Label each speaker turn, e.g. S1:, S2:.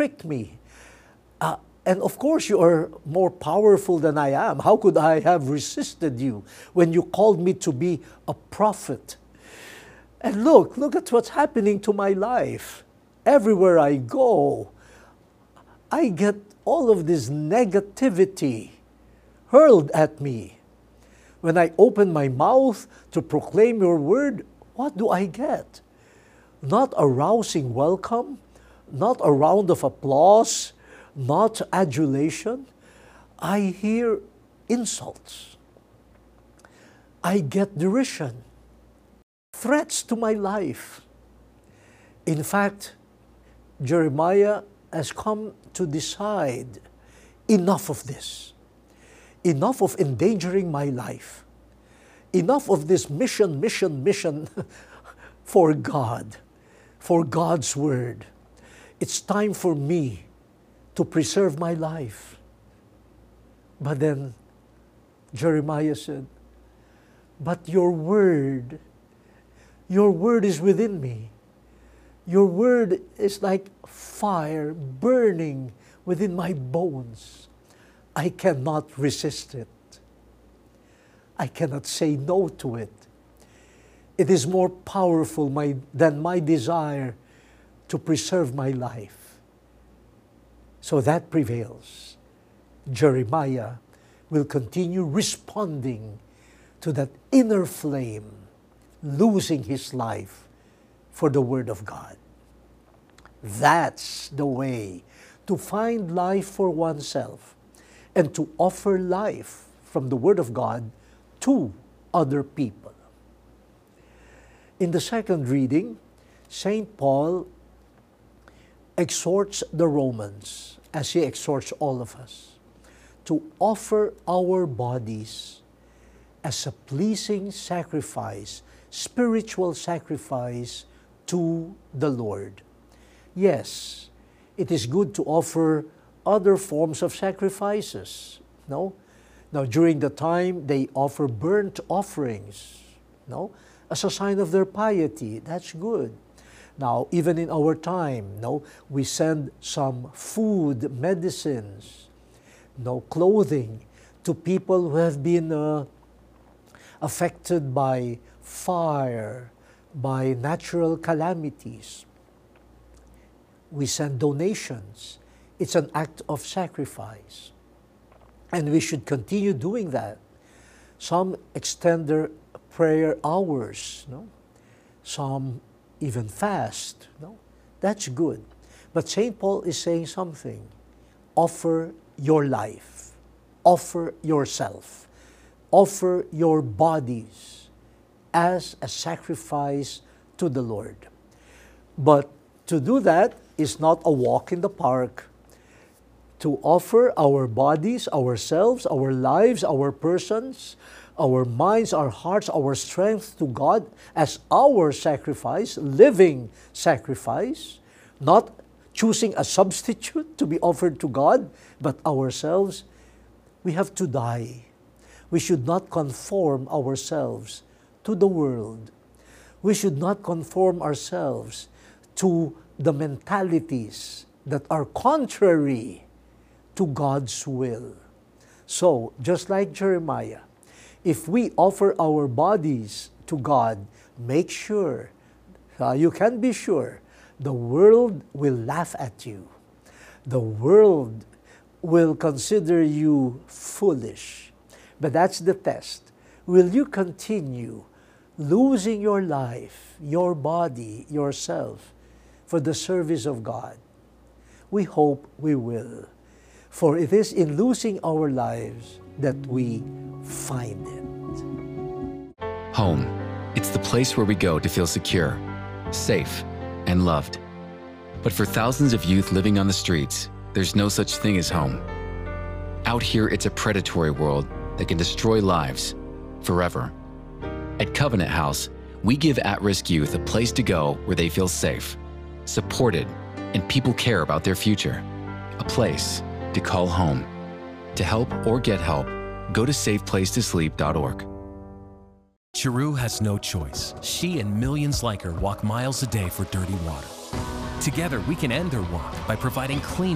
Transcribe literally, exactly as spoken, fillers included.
S1: trick me. Uh, and of course, you are more powerful than I am. How could I have resisted you when you called me to be a prophet? And look, look at what's happening to my life. Everywhere I go, I get all of this negativity hurled at me. When I open my mouth to proclaim your word, what do I get? Not a rousing welcome, not a round of applause, not adulation. I hear insults. I get derision, threats to my life. In fact, Jeremiah has come to decide, enough of this. Enough of endangering my life. Enough of this mission, mission, mission for God, for God's word. It's time for me to preserve my life. But then Jeremiah said, but your word, your word is within me. Your word is like fire burning within my bones. I cannot resist it. I cannot say no to it. It is more powerful my, than my desire to preserve my life. So that prevails. Jeremiah will continue responding to that inner flame, losing his life for the Word of God. That's the way to find life for oneself and to offer life from the Word of God to other people. In the second reading, Saint Paul exhorts the Romans, as he exhorts all of us, to offer our bodies as a pleasing sacrifice, spiritual sacrifice to the Lord. Yes, it is good to offer other forms of sacrifices. No? Now, during the time, they offer burnt offerings, no? As a sign of their piety. That's good. Now, even in our time, no, we send some food, medicines, no, clothing to people who have been uh, affected by fire, by natural calamities. We send donations. It's an act of sacrifice. And we should continue doing that. Some extend their prayer hours, no? Some even fast. No? That's good. But Saint Paul is saying something. Offer your life. Offer yourself. Offer your bodies as a sacrifice to the Lord. But to do that is not a walk in the park. To offer our bodies, ourselves, our lives, our persons, our minds, our hearts, our strength to God as our sacrifice, living sacrifice, not choosing a substitute to be offered to God, but ourselves, we have to die. We should not conform ourselves to the world. We should not conform ourselves to the mentalities that are contrary to God's will. So, just like Jeremiah, if we offer our bodies to God, make sure, uh, you can be sure, the world will laugh at you. The world will consider you foolish. But that's the test. Will you continue losing your life, your body, yourself, for the service of God? We hope we will. For it is in losing our lives that we find it.
S2: Home. It's the place where we go to feel secure, safe, and loved. But for thousands of youth living on the streets, there's no such thing as home. Out here, it's a predatory world that can destroy lives forever. At Covenant House, we give at-risk youth a place to go where they feel safe, supported, and people care about their future. A place to call home. To help or get help, go to safe place to sleep dot org.
S3: Chiru has no choice. She and millions like her walk miles a day for dirty water. Together, we can end their walk by providing clean